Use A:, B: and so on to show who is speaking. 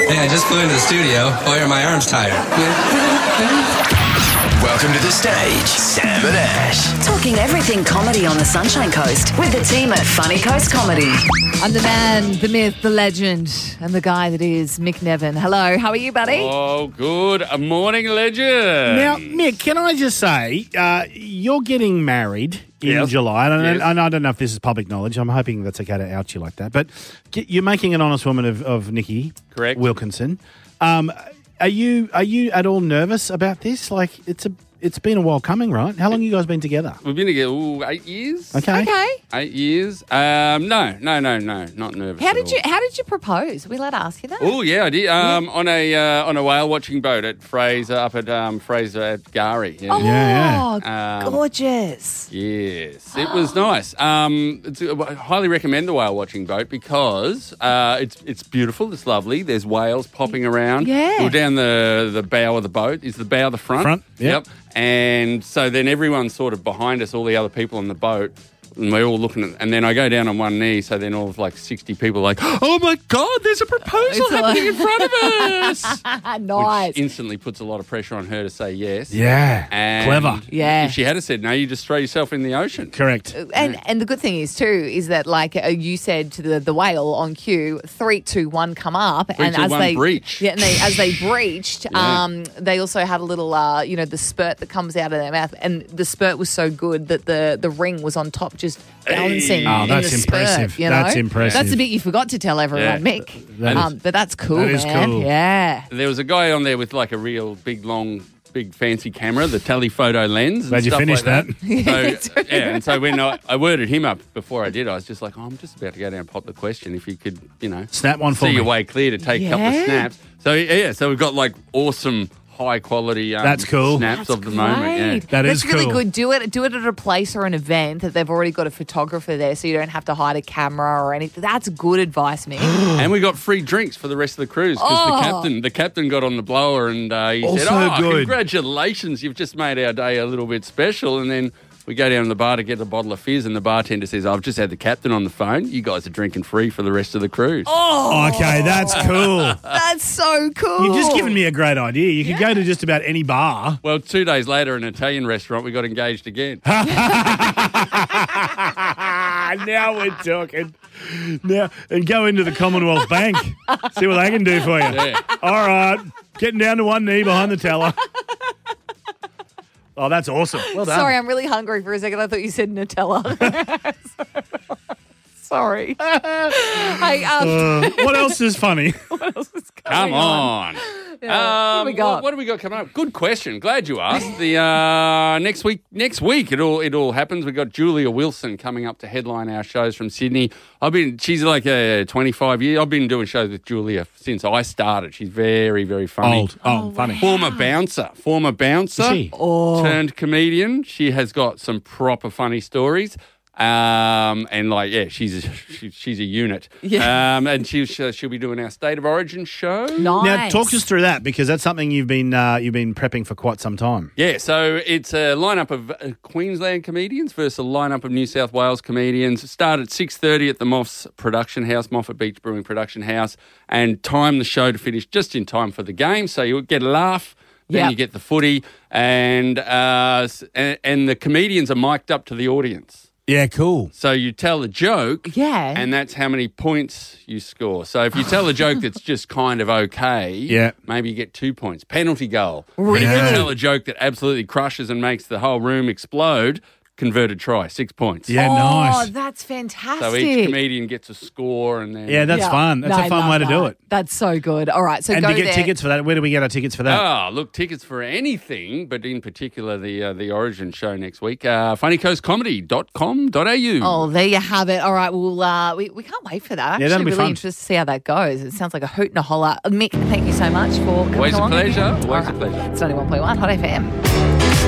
A: Hey, I just flew into the studio. Why are my arms tired?
B: Welcome to the stage, Sam and Ash.
C: Talking everything comedy on the Sunshine Coast with the team at Funny Coast Comedy.
D: I'm the man, the myth, the legend, and the guy that is Mick Nevin. Hello, how are you, buddy?
E: Oh, good morning, legend.
F: Now, Mick, can I just say, you're getting married in
E: Yes.
F: July, and
E: Yes.
F: I don't know if this is public knowledge. I'm hoping that's okay to out you like that. But you're making an honest woman of Nikki
E: Correct.
F: Wilkinson. Are you at all nervous about this? Like, it's been a while coming, right? How long have you guys been together?
E: We've been together 8 years.
F: Okay.
E: 8 years. No, not nervous.
D: How
E: at
D: did
E: all.
D: you Are we allowed to ask you that?
E: Oh yeah, I did. On a whale watching boat at Fraser up at Fraser at Gary. Yeah.
D: Oh,
F: Yeah,
D: gorgeous.
E: Yes, it was nice. I highly recommend the whale watching boat because it's beautiful. It's lovely. There's whales popping around.
D: Yeah.
E: We're down the bow of the boat. Is the bow the front?
F: Front, yep.
E: And so then everyone's sort of behind us, all the other people on the boat. And we're all looking at, and then I go down on one knee, so then all of like 60 people are like, oh my God, there's a proposal happening in front of us.
D: Nice.
E: Which instantly puts a lot of pressure on her to say yes.
F: Yeah.
E: And
F: Clever.
D: Yeah.
E: if she had said no, you just throw yourself in the ocean.
F: Correct.
D: And the good thing is too is that like you said to the whale on cue, 3, 2, 1, come up,
E: 3,
D: and
E: 2,
D: as
E: 1,
D: they
E: breach.
D: yeah, and as they breached,
E: Yeah.
D: they also had a little the spurt that comes out of their mouth, and the spurt was so good that the ring was on top, just balancing.
F: Oh,
D: in
F: that's
D: the spurt,
F: impressive.
D: you know?
F: That's impressive.
D: That's the bit you forgot to tell everyone,
E: Yeah.
D: Mick.
F: That is-
D: But that's cool,
F: that is
D: man.
F: cool.
D: Yeah.
E: There was a guy on there with like a real big, long, big fancy camera, the telephoto lens. and
F: Glad you
E: stuff
F: finished
E: like
F: that.
E: So, yeah, and so when I worded him up before I did, I was just like, I'm just about to go down and pop the question. If you could,
F: Snap one for
E: see
F: me.
E: your way clear to take a couple of
D: Yeah.
E: snaps. So yeah, so we've got like awesome, high quality
F: That's cool.
E: snaps of the moment. Yeah.
D: Great.
F: That
D: That's
F: is
D: really
F: cool.
D: good. Do it at a place or an event that they've already got a photographer there, so you don't have to hide a camera or anything. That's good advice, Mick.
E: And we got free drinks for the rest of the cruise because the captain got on the blower and he
F: Also
E: said, "Oh,
F: good.
E: congratulations! You've just made our day a little bit special." And then we go down to the bar to get a bottle of fizz, and the bartender says, "I've just had the captain on the phone. You guys are drinking free for the rest of the cruise."
F: Oh, okay, that's cool.
D: That's so cool.
F: You've just given me a great idea. You could go to just about any bar.
E: Well, 2 days later, in an Italian restaurant, we got engaged again.
F: Now we're talking. Now and go into the Commonwealth Bank. See what they can do for you.
E: Yeah.
F: All right. Getting down to one knee behind the teller. Oh, that's awesome. Well done.
D: Sorry, I'm really hungry for a second. I thought you said Nutella. Sorry. Hey,
F: What else is funny?
D: what else is going
E: Come on.
D: Yeah. What do we got?
E: What do we got coming up? Good question. Glad you asked. The next week it all happens. We got Julia Wilson coming up to headline our shows from Sydney. She's like 25 years. I've been doing shows with Julia since I started. She's very, very funny.
F: Funny.
E: Former bouncer.
F: Is she?
E: Turned comedian. She has got some proper funny stories. And like, yeah, she's a unit.
D: Yeah.
E: And she'll be doing our State of Origin show.
D: Nice.
F: Now, talk us through that because that's something you've been prepping for quite some time.
E: Yeah, so it's a lineup of Queensland comedians versus a lineup of New South Wales comedians. Start at 6:30 at the Moff's Production House, Moffat Beach Brewing Production House, and time the show to finish just in time for the game. So you'll get a laugh, then
D: Yep.
E: you get the footy, and the comedians are mic'd up to the audience.
F: Yeah, cool.
E: So you tell a joke,
D: Yeah.
E: and that's how many points you score. So if you tell a joke that's just kind of okay,
F: Yeah.
E: maybe you get 2 points. Penalty goal.
D: Really?
E: But if you tell a joke that absolutely crushes and makes the whole room explode, converted try, 6 points.
F: Yeah, nice.
D: That's fantastic.
E: So each comedian gets a score, and then
F: Yeah, that's
D: Yeah.
F: fun. That's
D: No,
F: a
D: I
F: fun
D: love
F: way to do
D: that.
F: it.
D: That's so good. All right, so
F: And
D: go
F: to get
D: there.
F: tickets for that, where do we get our tickets for that?
E: look, tickets for anything, but in particular the Origin show next week. funnycoastcomedy.com.au.
D: Oh, there you have it. All right, well, we can't wait for that. I'm
F: Yeah, that'll
D: actually
F: be
D: really
F: fun.
D: interested to see how that goes. It sounds like a hoot and a holler. Mick, thank you so much for coming
E: Always a
D: along
E: pleasure.
D: again.
E: Always
D: All
E: a pleasure.
D: It's 91.1 Hot FM.